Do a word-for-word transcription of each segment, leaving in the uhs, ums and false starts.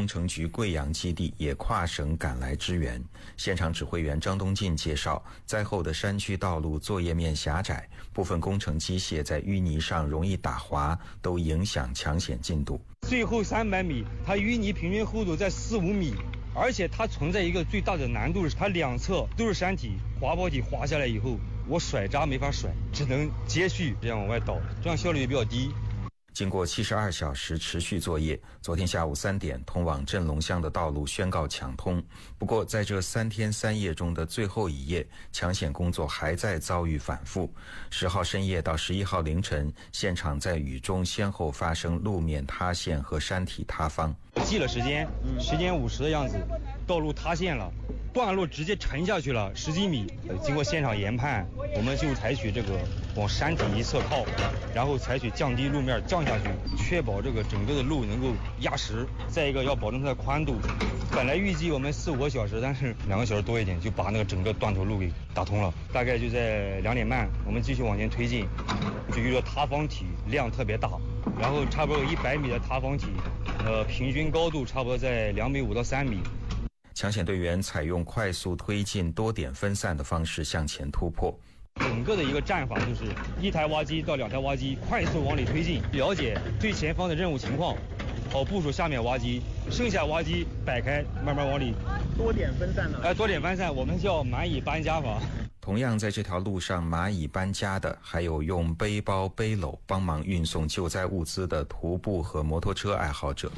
工程局贵阳基地也跨省赶来支援。现场指挥员张东进介绍，灾后的山区道路作业面狭窄，部分工程机械在淤泥上容易打滑，都影响抢险进度。 最后三百米，它淤泥平均厚度在四五米，而且它存在一个最大的难度是，它两侧都是山体，滑坡体滑下来以后，我甩渣没法甩，只能接续这样往外倒，这样效率也比较低。 经过七十二小时持续作业，昨天下午三点，通往镇龙乡的道路宣告抢通。不过，在这三天三夜中的最后一夜，抢险工作还在遭遇反复。十号深夜到十一号凌晨，现场在雨中先后发生路面塌陷和山体塌方。 记了时间，时间五十的样子，道路塌陷了。段落直接沉下去了十几米，经过现场研判，我们就采取这个往山体一侧靠，然后采取降低路面降下去，确保这个整个的路能够压实。再一个要保证它的宽度，本来预计我们四五个小时，但是两个小时多一点就把那个整个断头路给打通了。大概就在两点半，我们继续往前推进，就遇到塌方体量特别大，然后差不多有一百米的塌方体，呃，平均高度差不多在两米五到三米。 抢险队员采用快速推进、多点分散的方式向前突破。 整个的一个战法就是一台挖机到两台挖机，快速往里推进，了解最前方的任务情况，好部署下面挖机，剩下挖机摆开，慢慢往里。 多点分散的。 哎，多点分散，我们叫蚂蚁搬家法。 同样在这条路上蚂蚁搬家的，还有用背包背篓帮忙运送救灾物资的徒步和摩托车爱好者。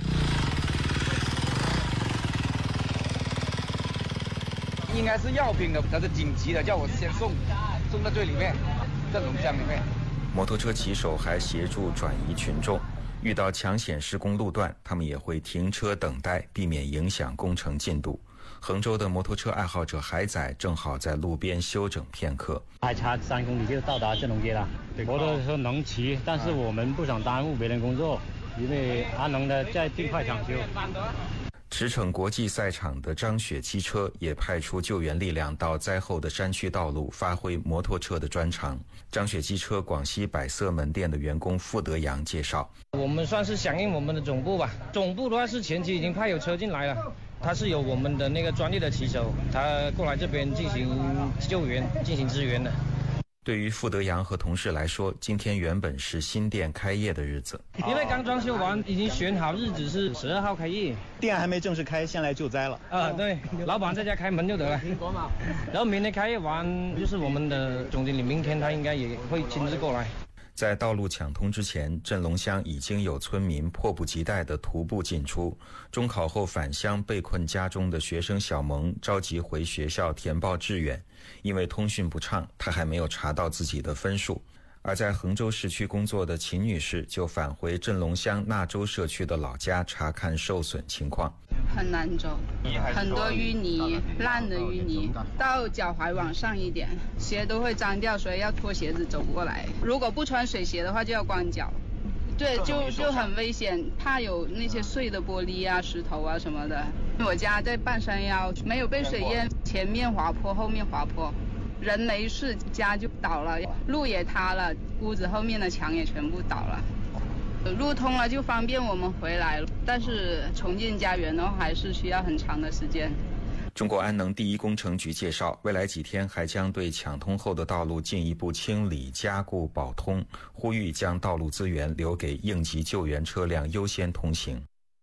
应该是药品的，它是紧急的，叫我先送，送到最里面，镇龙乡里面。 摩托车骑手还协助转移群众，遇到抢险施工路段，他们也会停车等待，避免影响工程进度。衡州的摩托车爱好者海仔正好在路边休整片刻。 还差三公里就到达镇龙街了。摩托车能骑，但是我们不想耽误别人工作，因为安能的在尽快抢修。 驰骋国际赛场的张雪机车也派出救援力量到灾后的山区道路，发挥摩托车的专长。张雪机车广西百色门店的员工付德阳介绍， 我们算是响应我们的总部吧，总部的话是前期已经派有车进来了，他是有我们的那个专业的骑手，他过来这边进行救援进行支援的。 对于付德阳和同事来说，今天原本是新店开业的日子， 因为刚装修完，已经选好日子是十二号开业， 店还没正式开，先来救灾了。 啊，对，老板在家开门就得了。然后明天开业完，就是我们的总经理，明天他应该也会亲自过来。 在道路抢通之前，镇龙乡已经有村民迫不及待地徒步进出。中考后返乡被困家中的学生小萌着急回学校填报志愿，因为通讯不畅，他还没有查到自己的分数。而在衡州市区工作的秦女士就返回镇龙乡纳州社区的老家查看受损情况。 很难走，很多淤泥，烂的淤泥到脚踝往上一点，鞋都会脏掉，所以要脱鞋子走过来。如果不穿水鞋的话就要光脚。对，就就很危险，怕有那些碎的玻璃啊、石头啊什么的。我家在半山腰，没有被水淹，前面滑坡，后面滑坡，人没事，家就倒了，路也塌了，屋子后面的墙也全部倒了。路通了就方便我们回来了，但是重建家园的话还是需要很长的时间。 中国安能第一工程局介绍，未来几天还将对抢通后的道路进一步清理、加固、保通，呼吁将道路资源留给应急救援车辆优先通行。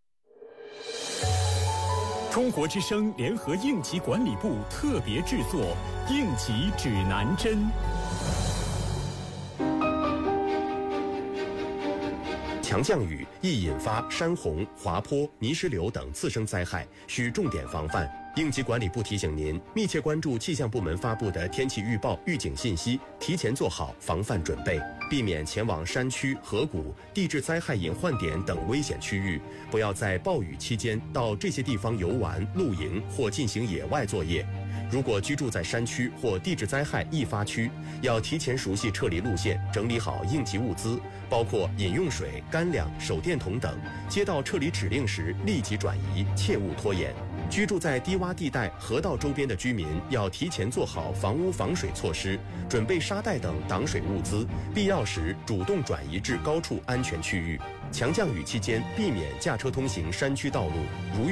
中国之声联合应急管理部特别制作《应急指南针》。 强降雨易引发山洪、滑坡、泥石流等次生灾害，需重点防范。应急管理部提醒您，密切关注气象部门发布的天气预报、预警信息，提前做好防范准备，避免前往山区、河谷、地质灾害隐患点等危险区域。不要在暴雨期间到这些地方游玩、露营或进行野外作业。如果居住在山区或地质灾害易发区，要提前熟悉撤离路线，整理好应急物资，包括饮用水、干粮、手电筒等。接到撤离指令时立即转移，切勿拖延。居住在低洼地带、河道周边的居民要提前做好房屋防水措施，准备沙袋等挡水物资，必要时主动转移至高处安全区域。强降雨期间，避免驾车通行山区道路，如